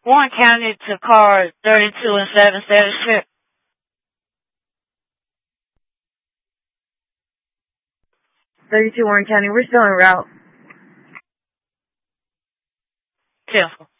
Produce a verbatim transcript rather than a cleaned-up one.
Warren County to car thirty-two and seven seventy-six. thirty-two Warren County, we're still en route. Temple.